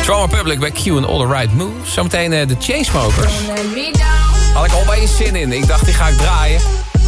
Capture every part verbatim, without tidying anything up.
Trauma Public bij Q en All The Right Moves. Zometeen uh, de Chainsmokers. Had ik al opeens zin in. Ik dacht, die ga ik draaien.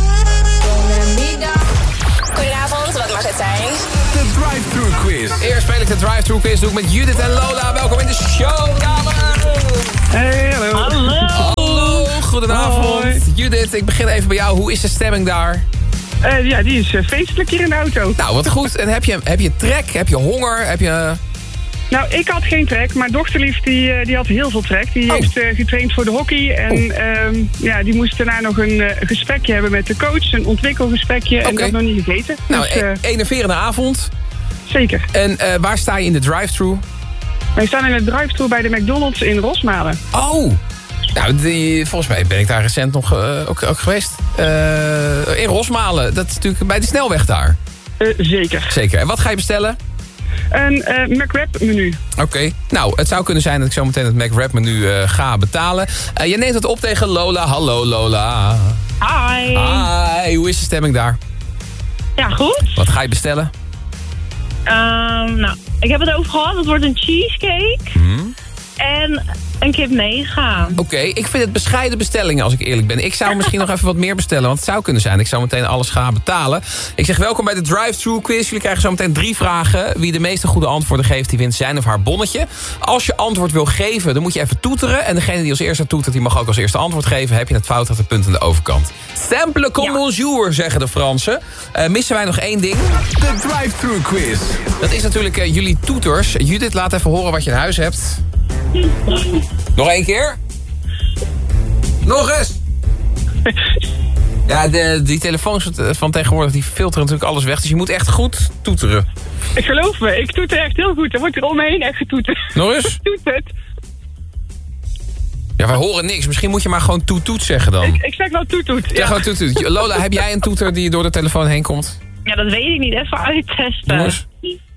Goedenavond, wat mag het zijn? De drive-thru quiz. Eerst speel ik de drive-thru quiz. Doe ik met Judith en Lola. Welkom in de show, dames. Hey, hallo. Hallo. Hallo, goedenavond. Hoi. Judith, ik begin even bij jou. Hoe is de stemming daar? Uh, ja, die is uh, feestelijk hier in de auto. Nou, wat goed. En heb je, heb je trek? Heb je honger? Heb je... Nou, ik had geen trek. Mijn dochterlief die, uh, die had heel veel trek. Die Oh. heeft uh, getraind voor de hockey. En Oh. um, ja, die moest daarna nog een uh, gesprekje hebben met de coach. Een ontwikkelgesprekje. En Oké. dat nog niet gegeten. Nou, dus, uh, e- enerverende avond. zeker. En uh, waar sta je in de drive-thru? Wij staan in het drive-thru bij de McDonald's in Rosmalen. Oh, nou, die, volgens mij ben ik daar recent nog uh, ook, ook geweest. Uh, in Rosmalen, dat is natuurlijk bij de snelweg daar. Uh, zeker. Zeker. En wat ga je bestellen? Een uh, McWrap menu. Oké. Okay. Nou, het zou kunnen zijn dat ik zo meteen het McWrap menu uh, ga betalen. Uh, je neemt het op tegen Lola. Hallo Lola. Hi. Hi, hoe is de stemming daar? Ja, goed. Wat ga je bestellen? Um, nou, ik heb het over gehad. Het wordt een cheesecake. Hmm? En een kip mega. Oké, okay, ik vind het bescheiden bestellingen als ik eerlijk ben. Ik zou misschien nog even wat meer bestellen, want het zou kunnen zijn. Ik zou meteen alles gaan betalen. Ik zeg welkom bij de drive-thru quiz. Jullie krijgen zo meteen drie vragen. Wie de meeste goede antwoorden geeft, die wint zijn of haar bonnetje. Als je antwoord wil geven, dan moet je even toeteren. En degene die als eerste toetert, die mag ook als eerste antwoord geven. Heb je het fout, had een punt aan de overkant. Simple comme Ja. bonjour, zeggen de Fransen. Uh, missen wij nog één ding? De drive-thru quiz. Dat is natuurlijk uh, jullie toeters. Judith, laat even horen wat je in huis hebt. Nog één keer? Nog eens! Ja, de, die telefoons van tegenwoordig die filteren natuurlijk alles weg. Dus je moet echt goed toeteren. Ik geloof me, ik toeter echt heel goed. Er wordt er omheen echt getoeterd. Nog eens? Toetert. Ja, wij horen niks. Misschien moet je maar gewoon toet-toet zeggen dan. Ik, ik zeg wel toet-toet. Ja, Ja. gewoon toet-toet. Lola, heb jij een toeter die door de telefoon heen komt? Ja, dat weet ik niet. Even uittesten. Doe eens.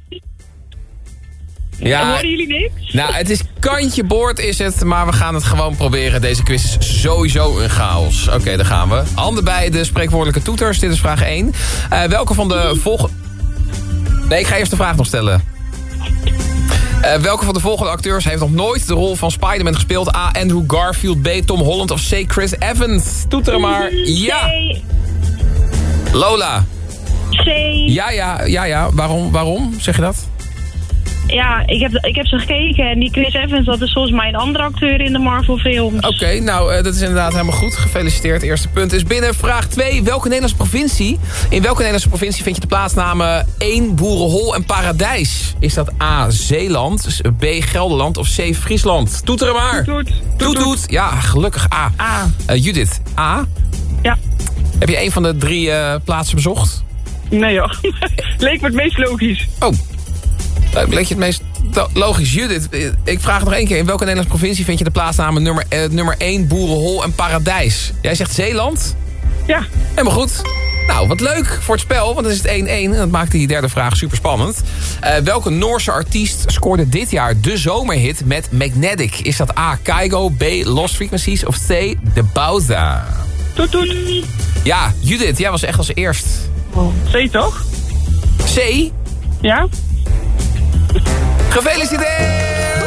Ja. Ja, Horen jullie niks? nou, het is kantje boord is het, maar we gaan het gewoon proberen. Deze quiz is sowieso een chaos. Oké, okay, daar gaan we. Handen bij de spreekwoordelijke toeters. Dit is vraag één. Uh, welke van de volgende... Nee, ik ga eerst de vraag nog stellen. Uh, welke van de volgende acteurs heeft nog nooit de rol van Spider-Man gespeeld? A. Andrew Garfield, B. Tom Holland of C. Chris Evans? Toeteren maar. Ja. C. Lola. C. Ja, ja, ja, ja. Waarom, waarom zeg je dat? Ja, ik heb, ik heb ze gekeken. En die Chris Evans, dat is volgens mij een andere acteur in de Marvel films. Oké, okay, nou, uh, dat is inderdaad helemaal goed. Gefeliciteerd. Eerste punt is binnen. Vraag twee. Welke Nederlandse provincie? In welke Nederlandse provincie vind je de plaatsnamen één, Boerenhol en Paradijs? Is dat A, Zeeland, B, Gelderland of C, Friesland? Toeteren maar. Toet, Toet, toet. toet. Ja, gelukkig A. A. Uh, Judith, A. Ja. Heb je een van de drie uh, plaatsen bezocht? Nee joh. Leek me het meest logisch. Oh. Uh, bleek je het meest logisch. Judith, ik vraag nog één keer. In welke Nederlandse provincie vind je de plaatsnamen nummer, uh, nummer één, Boerenhol en Paradijs? Jij zegt Zeeland? Ja. Helemaal goed. Nou, wat leuk voor het spel, want dan is het één één. En dat maakt die derde vraag super spannend. Uh, welke Noorse artiest scoorde dit jaar de zomerhit met Magnetic? Is dat A, Kygo, B, Lost Frequencies of C, De Bauza? Toet toet. Ja, Judith, jij was echt als eerst. C toch? C? Ja. Gefeliciteerd!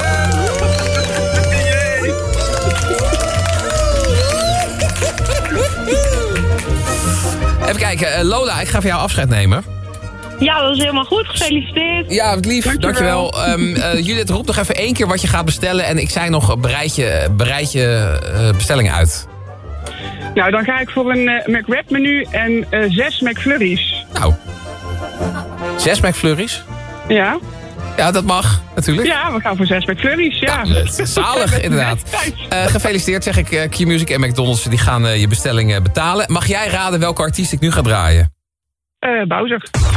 Even kijken, uh, Lola, ik ga van jou afscheid nemen. Ja, dat is helemaal goed. Gefeliciteerd. Ja, wat lief. Dankjewel. dankjewel. Um, uh, Judith, roep nog even één keer wat je gaat bestellen. En ik zei nog, bereid je, bereid je uh, bestellingen uit. Nou, dan ga ik voor een uh, McWrap menu en uh, zes McFlurries. Nou, zes McFlurries? Ja. Ja, dat mag, natuurlijk. Ja, we gaan voor zes McFlurries, ja. ja het is zalig, inderdaad. Uh, gefeliciteerd, zeg ik. Uh, Q-Music en McDonald's die gaan uh, je bestelling uh, betalen. Mag jij raden welke artiest ik nu ga draaien? Uh, Bowser.